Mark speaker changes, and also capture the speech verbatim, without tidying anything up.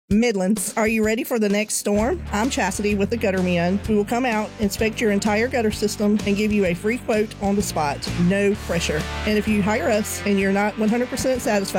Speaker 1: Midlands. Are you ready for the next storm? I'm Chastity with the Gutter Men. We will come out, inspect your entire gutter system, and give you a free quote on the spot. No pressure. And if you hire us and you're not one hundred percent satisfied,